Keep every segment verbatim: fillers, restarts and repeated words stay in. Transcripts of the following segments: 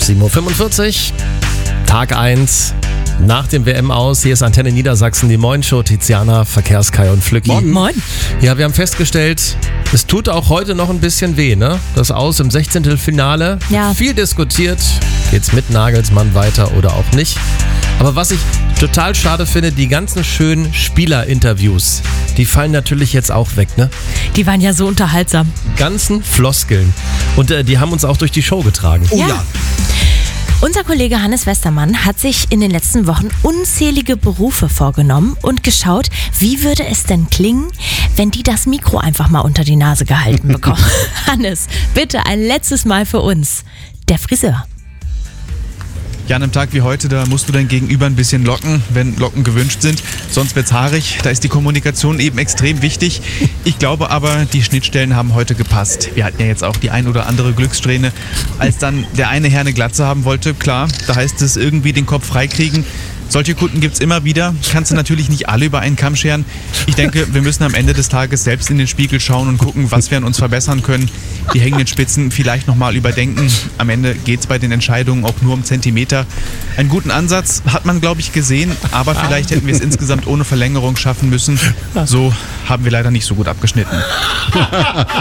sieben Uhr fünfundvierzig, Tag eins nach dem W M-Aus. Hier ist Antenne Niedersachsen, die Moin-Show. Tiziana, Verkehrskai und Flücki. Moin. Moin. Ja, wir haben festgestellt, es tut auch heute noch ein bisschen weh, ne? Das Aus im Sechzehntelfinale. Ja. Viel diskutiert. Geht's mit Nagelsmann weiter oder auch nicht? Aber was ich total schade finde, die ganzen schönen Spielerinterviews, die fallen natürlich jetzt auch weg, ne? Die waren ja so unterhaltsam. Ganzen Floskeln. Und äh, die haben uns auch durch die Show getragen. Oh ja. Ja. Unser Kollege Hannes Westermann hat sich in den letzten Wochen unzählige Berufe vorgenommen und geschaut, wie würde es denn klingen, wenn die das Mikro einfach mal unter die Nase gehalten bekommen. Hannes, bitte ein letztes Mal für uns. Der Friseur. Ja, an einem Tag wie heute, da musst du dein Gegenüber ein bisschen locken, wenn Locken gewünscht sind. Sonst wird's haarig. Da ist die Kommunikation eben extrem wichtig. Ich glaube aber, die Schnittstellen haben heute gepasst. Wir hatten ja jetzt auch die ein oder andere Glückssträhne. Als dann der eine Herr eine Glatze haben wollte, klar, da heißt es irgendwie den Kopf freikriegen. Solche Kunden gibt's immer wieder. Kannst du natürlich nicht alle über einen Kamm scheren. Ich denke, wir müssen am Ende des Tages selbst in den Spiegel schauen und gucken, was wir an uns verbessern können. Die hängenden Spitzen vielleicht nochmal überdenken. Am Ende geht's bei den Entscheidungen auch nur um Zentimeter. Einen guten Ansatz hat man, glaube ich, gesehen, aber vielleicht hätten wir es insgesamt ohne Verlängerung schaffen müssen. So haben wir leider nicht so gut abgeschnitten.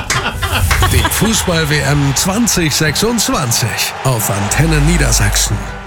Die Fußball-W M zwanzig sechsundzwanzig auf Antenne Niedersachsen.